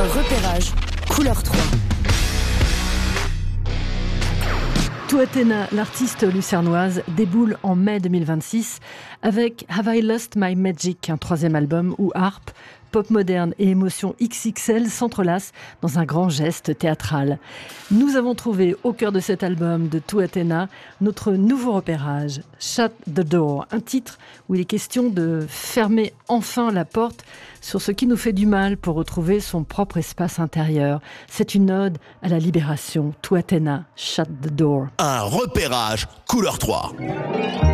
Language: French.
Repérage, couleur 3. Tuatena, l'artiste lucernoise, déboule en mai 2026 avec Have I Lost My Magic, un troisième album où harpe, pop moderne et émotion XXL s'entrelacent dans un grand geste théâtral. Nous avons trouvé au cœur de cet album de Tuatena notre nouveau repérage, Shut the Door, un titre où il est question de fermer enfin la porte sur ce qui nous fait du mal pour retrouver son propre espace intérieur. C'est une ode à la libération. Tuatena, Shut the Door. Un repérage couleur 3.